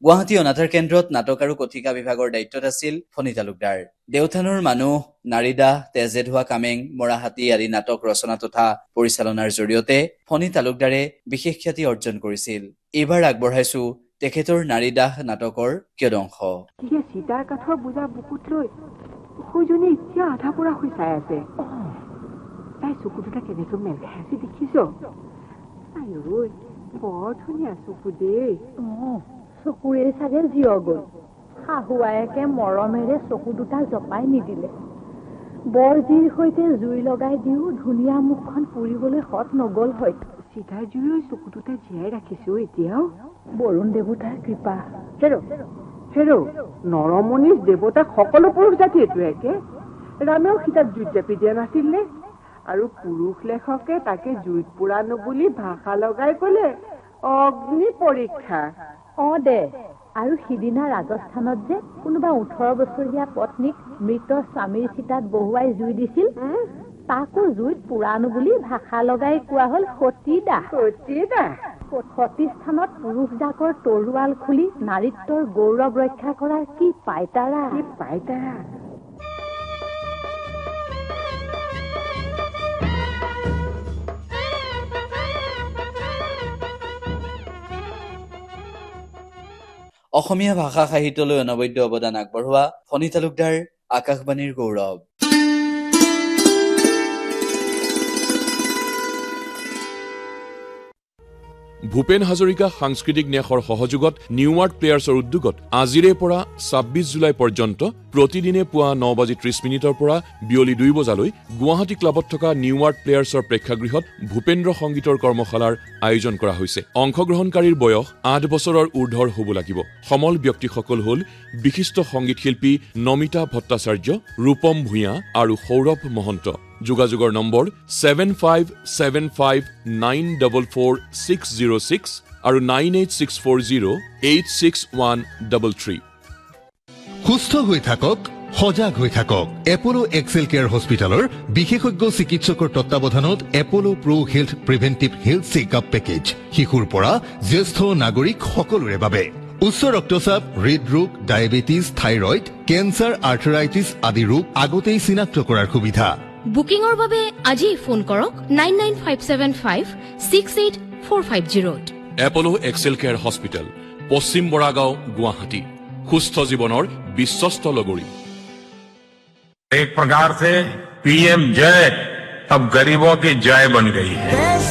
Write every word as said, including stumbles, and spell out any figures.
গুৱাহাটী অনাথাৰ কেন্দ্ৰত নাটক আৰু কথিকা বিভাগৰ দায়িত্বত আছিল ফণী তালুকদাৰ। দেওথানৰ মানুহ, নাৰীদাহ, তেজে ধোৱা কামেং, মৰাহাতী আদি নাটক ৰচনা তথা পৰিচালনাৰ জৰিয়তে ফণী তালুকদাৰে বিশেষ খ্যাতি অৰ্জন কৰিছিল। এইবাৰ আগবঢ়াইছো তেখেতৰ নাৰীদাহ নাটকৰ কিয়দংশ। সীতাৰ কাঠৰ বুজা বুকুত লৈ সৈজনী এতিয়া আধা পৰা হৈ চাই আছে। তাই চকু দুটা কেনেকৈ মেল খাই আছে দেখিছ? আইঐ, বৰ ধুনীয়া চকু দেই। চকুৰে চাগে জিয় গ'ল। শাহুৱায়েকে মৰমেৰে চকু দুটা জপাই নিদিলে। বৰ জুইৰ সৈতে জুই লগাই দিও ধুনীয়া মুখখন পুৰিবলৈ হত নগল হয়তো। সীতাৰ জুইৰ চকু দুটা জীয়াই ৰাখিছো এতিয়াও। বৰুণ দেৱতাৰ কৃপা। হেৰ' হেৰ' নৰমণিৰ দেৱতাক সকলো পুৰুষ জাতি এইটো একে। ৰামেও সীতাক জুইত জাপি দিয়া নাছিল নে? আৰু পুৰুষ লেখকে তাকে জুইত পুৰানো বুলি ভাষা লগাই কলে অগ্নি পৰীক্ষা। অ দে, আৰু সিদিনা ৰাজস্থানত যে কোনোবা ওঠৰ বছৰীয়া পত্নীক মৃত স্বামীৰ চিতাত বহুৱাই জুই দিছিল, তাকো জুইত পুৰানো বুলি ভাষা লগাই কোৱা হল সতীদাহ। সতীদাহ সতী স্থানত পুৰুষ জাকৰ তৰোৱাল খুলি নাৰীত্বৰ গৌৰৱ ৰক্ষা কৰাৰ কি পাইতাৰা কি পাইতাৰা। অসমীয়া ভাষা সাহিত্যলৈ অনবদ্য অৱদান আগবঢ়োৱা ফণী তালুকদাৰ আকাশবাণীৰ গৌৰৱ। ভূপেন হাজৰিকা সাংস্কৃতিক ন্যাসৰ সহযোগত নিউৱাৰ্ড প্লেয়াৰ্ছৰ উদ্যোগত আজিৰে পৰা ছাব্বিছ জুলাই পৰ্যন্ত প্ৰতিদিনে পুৱা ন বাজি ত্ৰিশ মিনিটৰ পৰা বিয়লি দুই বজালৈ গুৱাহাটী ক্লাবত থকা নিউৱাৰ্ড প্লেয়াৰ্ছৰ প্ৰেক্ষাগৃহত ভূপেন্দ্ৰ সংগীতৰ কৰ্মশালাৰ আয়োজন কৰা হৈছে। অংশগ্ৰহণকাৰীৰ বয়স আঠ বছৰৰ ঊৰ্ধৰ হ'ব লাগিব। সমল ব্যক্তিসকল হ'ল বিশিষ্ট সংগীত শিল্পী নমিতা ভট্টাচাৰ্য, ৰূপম ভূঞা আৰু সৌৰভ মহন্ত। যোগাযোগৰ number seven five seven five nine four four six zero' six আৰু nine eight six four zero' eight six one double three. সুস্থ হৈ থাকক, সজাগ হৈ থাকক। এপলো এক্সেল কেয়াৰ হস্পিটেলৰ বিশেষজ্ঞ চিকিৎসকৰ তত্বাৱধানত এপলো প্ৰ' health preventive health checkup package শিশুৰ পৰা জ্যেষ্ঠ নাগৰিক সকলোৰে বাবে। উচ্চ ৰক্তচাপ, হৃদৰোগ, ডায়েবেটিছ, থাইৰয়ড, কেঞ্চাৰ, আৰ্থৰাইটিছ আদি ৰোগ আগতেই চিনাক্ত কৰাৰ সুবিধা। বুকিঙৰ বাবে আজি ফোন কৰক nine nine five seven five six eight four five জিৰ'ত। এপলো Excel care hospital, পশ্চিম বৰাগাঁও, গুৱাহাটী। সুস্থ জীৱনৰ বিশ্বস্ত লগৰী। एक प्रकार से पीएम जय अब गरीबों की जय बन गई है।